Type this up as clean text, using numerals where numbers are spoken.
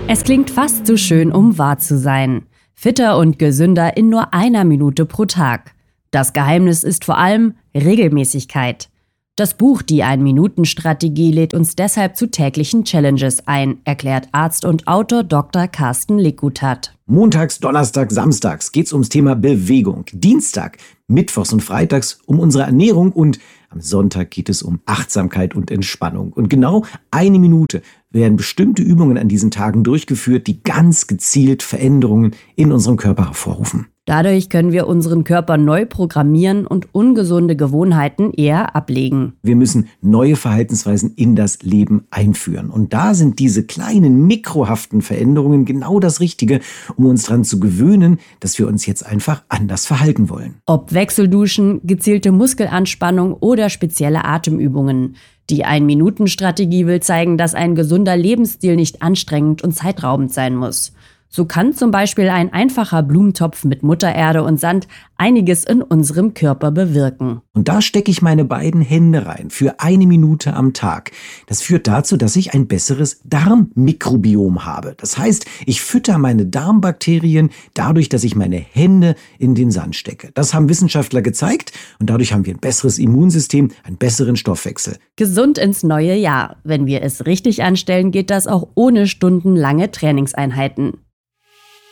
Es klingt fast zu schön, um wahr zu sein. Fitter und gesünder in nur 1 Minute pro Tag. Das Geheimnis ist vor allem Regelmäßigkeit. Das Buch Die 1-Minuten-Strategie lädt uns deshalb zu täglichen Challenges ein, erklärt Arzt und Autor Dr. Carsten Lickutath. Montags, Donnerstags, Samstags geht's ums Thema Bewegung. Dienstag, Mittwochs und Freitags um unsere Ernährung und am Sonntag geht es um Achtsamkeit und Entspannung. Und genau 1 Minute werden bestimmte Übungen an diesen Tagen durchgeführt, die ganz gezielt Veränderungen in unserem Körper hervorrufen. Dadurch können wir unseren Körper neu programmieren und ungesunde Gewohnheiten eher ablegen. Wir müssen neue Verhaltensweisen in das Leben einführen. Und da sind diese kleinen, mikrohaften Veränderungen genau das Richtige, um uns daran zu gewöhnen, dass wir uns jetzt einfach anders verhalten wollen. Ob Wechselduschen, gezielte Muskelanspannung oder spezielle Atemübungen. Die 1-Minuten-Strategie will zeigen, dass ein gesunder Lebensstil nicht anstrengend und zeitraubend sein muss. So kann zum Beispiel ein einfacher Blumentopf mit Muttererde und Sand einiges in unserem Körper bewirken. Und da stecke ich meine beiden Hände rein für 1 Minute am Tag. Das führt dazu, dass ich ein besseres Darmmikrobiom habe. Das heißt, ich fütter meine Darmbakterien dadurch, dass ich meine Hände in den Sand stecke. Das haben Wissenschaftler gezeigt und dadurch haben wir ein besseres Immunsystem, einen besseren Stoffwechsel. Gesund ins neue Jahr. Wenn wir es richtig anstellen, geht das auch ohne stundenlange Trainingseinheiten.